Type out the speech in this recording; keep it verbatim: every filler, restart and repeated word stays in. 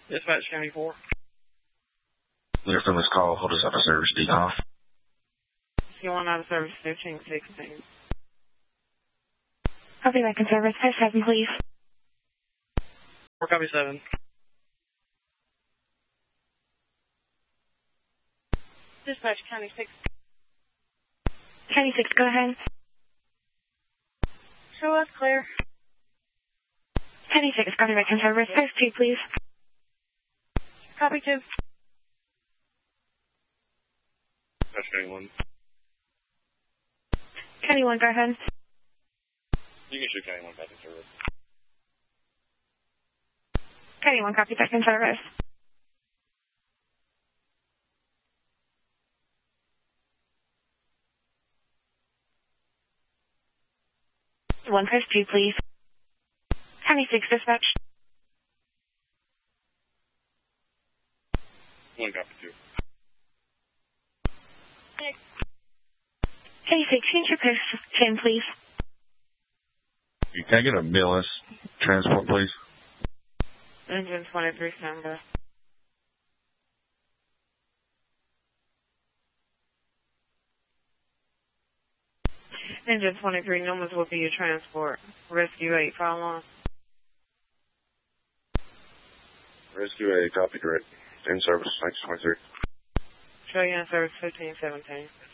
Dispatch County four. Clear from this call. Hold us out of service. Decom. C one out of service fifteen sixteen. Copy back in service. Five seven, please. four copy seven. Dispatch County six. County six, go ahead. Show us clear. County six, copy back in service. Five two, please. Copy two. Dispatch County one. County one, go ahead. You can shoot County one back in service. County one, copy back in service. one five two, please. County six, dispatch. one copy two. Six. County six, change your position, please. Can I get a B L S transport, please? Engine twenty-three, stand by. Engine twenty-three, numbers will be your transport. Rescue eight, follow on. Rescue eight, copy direct. In service, thanks, twenty-three. Show you in service fifteen seventeen.